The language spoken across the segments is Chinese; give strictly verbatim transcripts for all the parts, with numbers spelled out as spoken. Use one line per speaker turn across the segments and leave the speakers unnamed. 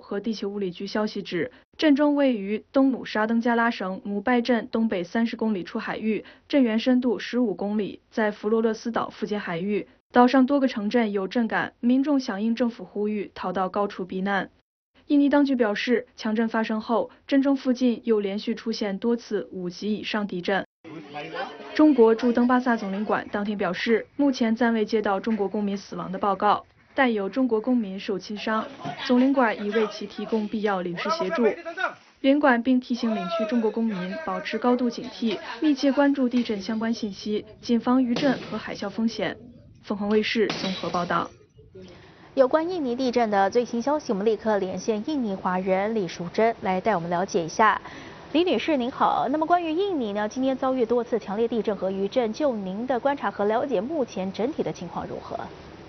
和地球物理局消息指，震中位于东努沙登加拉省姆拜镇东北三十公里处海域，震源深度十五公里，在弗罗勒斯岛附近海域。岛上多个城镇有震感，民众响应政府呼吁逃到高处避难。印尼当局表示，强震发生后，震中附近又连续出现多次五级以上地震。中国驻登巴萨总领馆当天表示，目前暂未接到中国公民死亡的报告，但有中国公民受轻伤，总领馆已为其提供必要领事协助。领馆并提醒领区中国公民保持高度警惕，密切关注地震相关信息，谨防余震和海啸风险。凤凰卫视综合报道。
有关印尼地震的最新消息，我们立刻连线印尼华人李淑珍来带我们了解一下。李女士您好，那么关于印尼呢，今天遭遇多次强烈地震和余震，就您的观察和了解，目前整体的情况如何？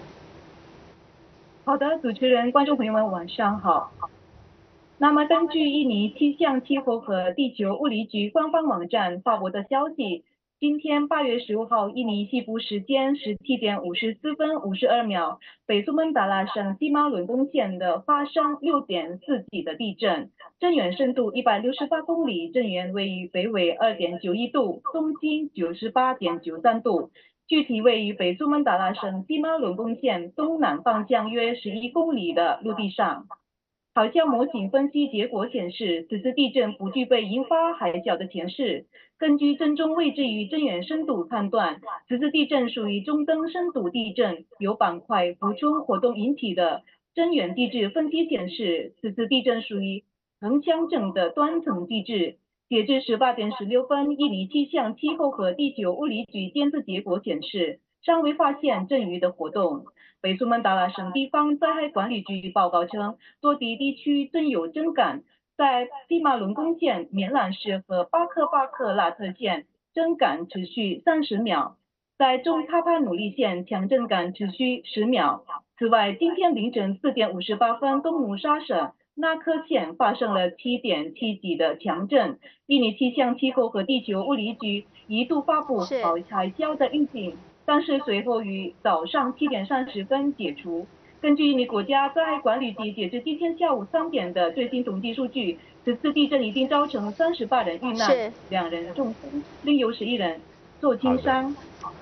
好的，主持人、观众朋友们晚上好。那么根据印尼气象气候和地球物理局官方网站发布的消息，今天八月十五号，印尼西部时间十七点五十四分五十二秒，北苏门答腊省西马伦宫县的发生六点四级的地震，震源深度一百六十八公里，震源位于北纬二点九一度，东经九十八点九三度，具体位于北苏门答腊省西马伦宫县东南方向约十一公里的陆地上。海啸模型分析结果显示，此次地震不具备引发海啸的潜势。根据震中位置与震源深度判断，此次地震属于中等深度地震，由板块俯冲活动引起的。震源地质分析显示，此次地震属于横向震的断层地质。截至十八点十六分，印尼气象气候和地球物理局监测结果显示，尚未发现震余的活动。北苏门答腊省地方灾害管理局报告称，多地地区震有震感，在西马伦宫县、棉兰市和巴克巴克拉特县，震感持续三十秒；在中塔帕努利县，强震感持续十秒。此外，今天凌晨四点五十八分，东努沙省纳科县发生了七点七级的强震。印尼气象气候和地球物理局一度发布海啸的预警，但是随后于早上七点三十分解除。根据印尼国家灾害管理局截至今天下午三点的最新统计数据，此次地震已经造成三十八人遇难，两人重伤，另有十一人受轻伤。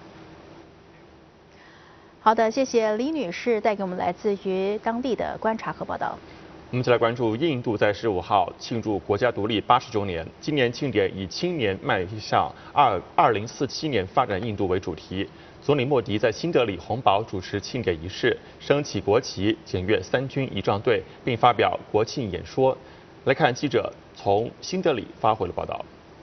好的，谢谢李女士带给我们来自于当地的观察和报道。
我们再来关注印度在十五号庆祝国家独立八十周年，今年庆典以青年迈向二二零四七年发展印度为主题。总理莫迪在新德里红堡主持庆典仪式，升起国旗，检阅三军仪仗队，并发表国庆演说。来看记者从新德里发回的报道。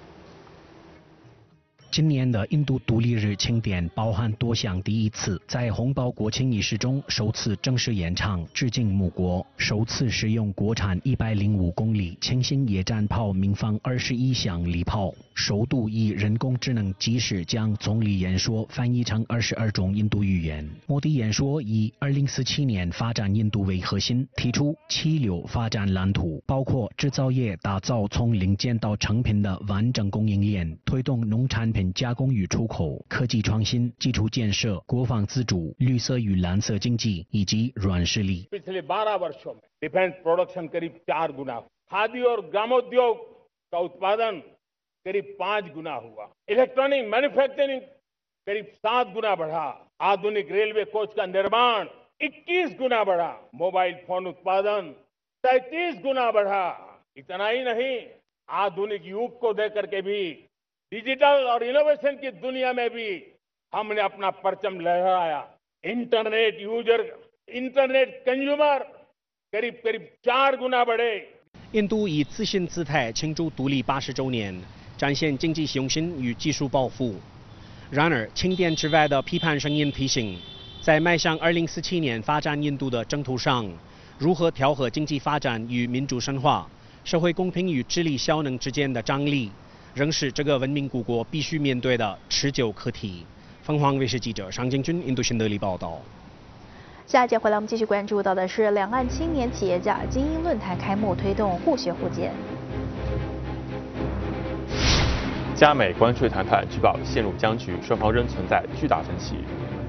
今年的印度独立日庆典包含多项第一次，在红堡国庆仪式中首次正式演唱致敬母国，首次使用国产一百零五公里轻型野战炮鸣放二十一响礼炮，首度以人工智能即时将总理演说翻译成二十二种印度语言。莫迪演说以二零四七年发展印度为核心，提出七流发展蓝图，包括制造业打造从零件到成品的完整供应链，推动农产品加工与出口、科技创新、基础建设、国防自主、绿色与蓝色经济以及软实力。
पिछले बारह वर्षों में डिफेंस प्रोडक्शन करीब चार गुना, खादी और ग्रामोद्योग का उत्पादन करीब पांच गुना हुआ, इलेक्ट्रॉनिक मैन्युफैक्चरिंग करीब सात गुना बढ़ा, आधुनिक रेलवे कोच का निर्माण इक्कीस गुना बढ़ा, मोबाइल फोन उत्पादन तैंतीस गुना बढ़ा। इतना ही नहीं, आधुनिक युग को देकर के भी डिजिटल और इनोवेशन की दुनिया में भी हमने अपना परचम लहराया। इंटरनेट यूजर, इंटरनेट कंज्यूमर करीब करीब चार गुना बढ़े।
印度以自信姿态庆祝独立八十周年，展现经济雄心与技术抱负。然而，庆典之外的批判声音提醒，在迈向二零四七年发展印度的征途上，如何调和经济发展与民主深化、社会公平与智力效能之间的张力，仍是这个文明古国必须面对的持久课题。凤凰卫视记者尚建军印度新德里报道。
下一节回来，我们继续关注到的是两岸青年企业家精英论坛开幕，推动互学互鉴。
加美关税谈判据报陷入僵局，双方仍存在巨大分歧。